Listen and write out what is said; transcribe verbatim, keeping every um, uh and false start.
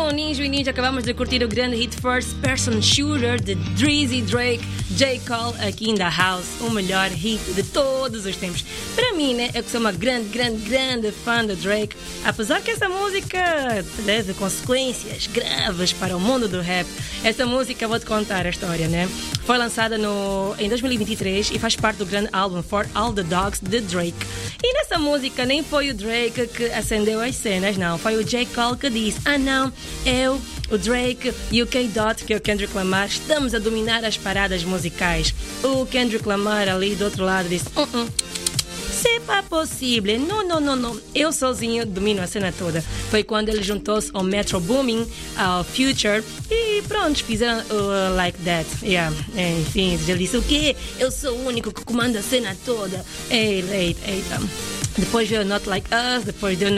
Então, Ninja e Ninja, acabamos de curtir o grande hit First Person Shooter de Drizzy Drake, J. Cole, aqui in the house, o melhor hit de todos os tempos. Para mim, né, eu que sou uma grande, grande, grande fã do Drake, apesar que essa música teve consequências graves para o mundo do rap, essa música, vou-te contar a história, né? Foi lançada no, em dois mil e vinte e três e faz parte do grande álbum For All the Dogs de Drake. E nessa música nem foi o Drake que acendeu as cenas, não. Foi o J. Cole que disse: ah não, eu, o Drake e o K-Dot, que é o Kendrick Lamar, estamos a dominar as paradas musicais. O Kendrick Lamar ali do outro lado disse: uh -uh. C'est pas possível, não, não, não, não. Eu sozinho domino a cena toda. Foi quando ele juntou-se ao Metro Boomin, ao Future, e pronto, fizeram uh, like that. Yeah. Enfim, ele disse: o quê? Eu sou o único que comanda a cena toda. Ei, ei, ei. Depois veio Not Like Us, depois deu